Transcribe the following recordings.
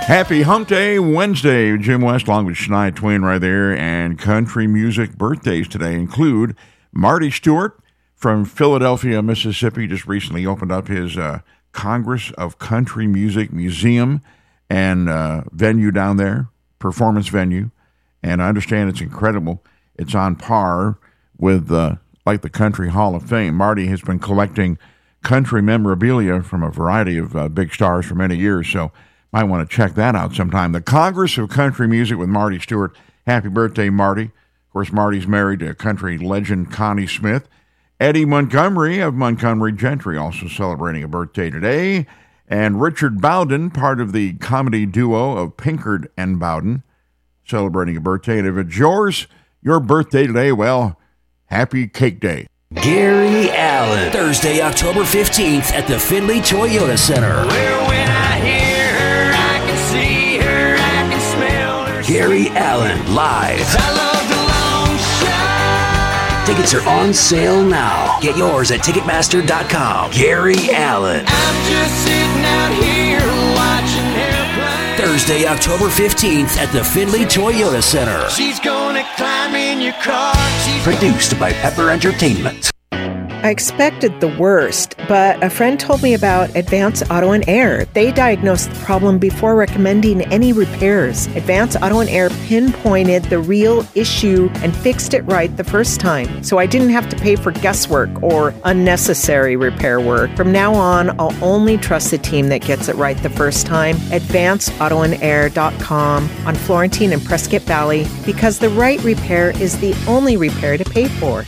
Happy Hump Day Wednesday. Jim West along with Shania Twain right there. And country music birthdays today include Marty Stewart from Philadelphia, Mississippi. Just recently opened up his Congress of Country Music Museum and venue down there, performance venue. And I understand it's incredible. It's on par with like the Country Hall of Fame. Marty has been collecting country memorabilia from a variety of big stars for many years, so might want to check that out sometime. The Congress of Country Music with Marty Stewart. Happy birthday, Marty. Of course, Marty's married to country legend Connie Smith. Eddie Montgomery of Montgomery Gentry also celebrating a birthday today. And Richard Bowden, part of the comedy duo of Pinkard and Bowden, celebrating a birthday. And if it's your birthday today, well, happy Cake Day. Gary Allan, Thursday, October 15th at the Findlay Toyota Center. Well, when I hear her, I can see her, I can smell her. Gary Allan, live. I love the long shot. Tickets are on sale now. Get yours at Ticketmaster.com. Gary Allan. I'm just sitting out here watching airplanes. Thursday, October 15th at the Findlay Toyota Center. She's gonna climb in your car. Produced by Pepper Entertainment. I expected the worst, but a friend told me about Advance Auto and Air. They diagnosed the problem before recommending any repairs. Advance Auto and Air pinpointed the real issue and fixed it right the first time, so I didn't have to pay for guesswork or unnecessary repair work. From now on, I'll only trust the team that gets it right the first time. AdvanceAutoandAir.com on Florentine and Prescott Valley, because the right repair is the only repair to pay for.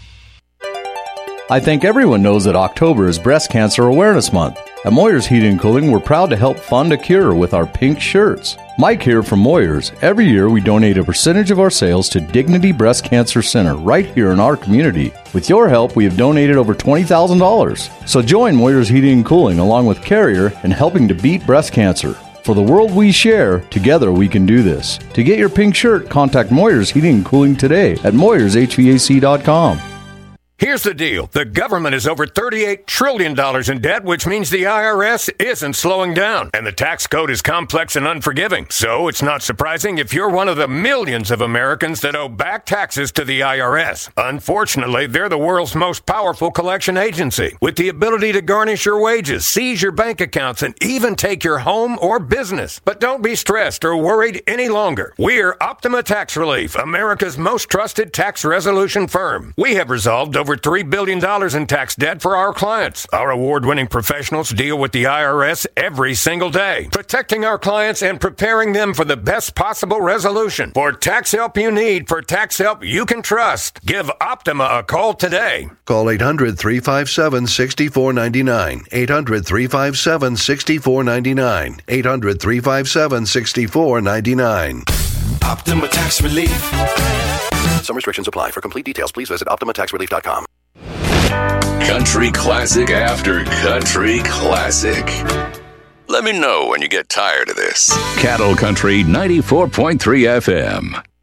I think everyone knows that October is Breast Cancer Awareness Month. At Moyers Heating and Cooling, we're proud to help fund a cure with our pink shirts. Mike here from Moyers. Every year, we donate a percentage of our sales to Dignity Breast Cancer Center right here in our community. With your help, we have donated over $20,000. So join Moyers Heating and Cooling along with Carrier in helping to beat breast cancer. For the world we share, together we can do this. To get your pink shirt, contact Moyers Heating and Cooling today at MoyersHVAC.com. Here's the deal. The government is over $38 trillion in debt, which means the IRS isn't slowing down. And the tax code is complex and unforgiving. So it's not surprising if you're one of the millions of Americans that owe back taxes to the IRS. Unfortunately, they're the world's most powerful collection agency, with the ability to garnish your wages, seize your bank accounts, and even take your home or business. But don't be stressed or worried any longer. We're Optima Tax Relief, America's most trusted tax resolution firm. We have resolved over $3 billion in tax debt for our clients. Our award-winning professionals deal with the IRS every single day, protecting our clients and preparing them for the best possible resolution. For tax help you need, for tax help you can trust, give Optima a call today. Call 800-357-6499. 800-357-6499. 800-357-6499. Optima Tax Relief. Some restrictions apply. For complete details, please visit OptimaTaxRelief.com. Country classic after country classic. Let me know when you get tired of this. Cattle Country 94.3 FM.